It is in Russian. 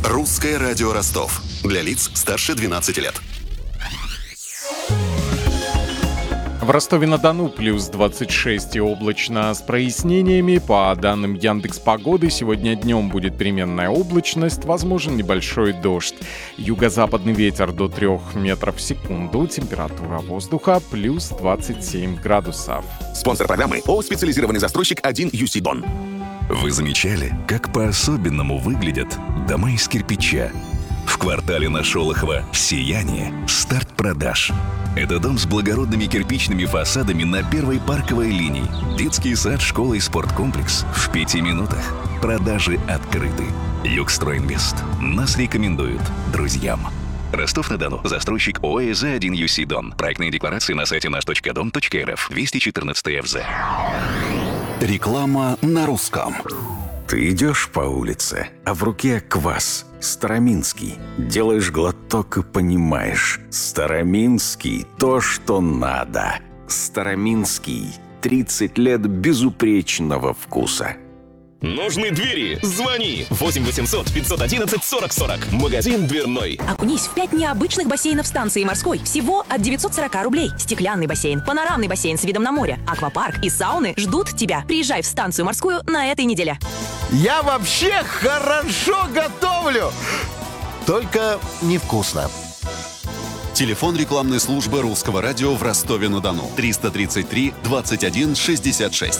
Русское радио Ростов. Для лиц старше 12 лет. В Ростове-на-Дону плюс 26 и облачно с прояснениями. По данным Яндекс.Погоды, сегодня днем будет переменная облачность, возможен небольшой дождь. Юго-западный ветер до 3 метров в секунду. Температура воздуха плюс 27 градусов. Спонсор программы ООО «Специализированный застройщик 1 UC Дон». Вы замечали, как по-особенному выглядят дома из кирпича? В квартале на Шолохова в Сиянии старт продаж. Это дом с благородными кирпичными фасадами на первой парковой линии. Детский сад, школа и спорткомплекс в 5 минутах. Продажи открыты. Югстройинвест нас рекомендуют друзьям. Ростов-на-Дону. Застройщик ООО «ЭЗ-1 UC Дон». Проектные декларации на сайте наш.дом.рф. 214 ФЗ. Реклама на русском. Ты идешь по улице, а в руке квас. Староминский. Делаешь глоток и понимаешь. Староминский – то, что надо. Староминский. 30 лет безупречного вкуса. Нужны двери? Звони! 8 800 511 40 40. Магазин «Дверной». Окунись в 5 необычных бассейнов станции морской. Всего от 940 рублей. Стеклянный бассейн, панорамный бассейн с видом на море, аквапарк и сауны ждут тебя. Приезжай в станцию морскую на этой неделе. Я вообще хорошо готовлю! Только невкусно. Телефон рекламной службы Русского радио в Ростове-на-Дону. 333 21 66.